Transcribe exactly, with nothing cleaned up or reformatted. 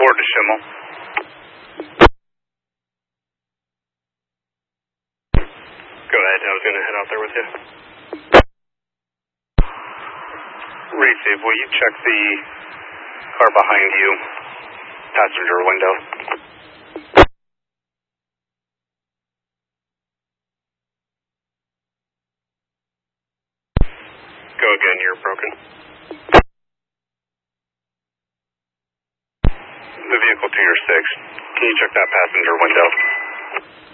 Board to Schimmel. Go ahead, I was going to head out there with you. Receive, will you check the car behind you, passenger window? Go again, you're broken. The vehicle to your six. Can you check that passenger window?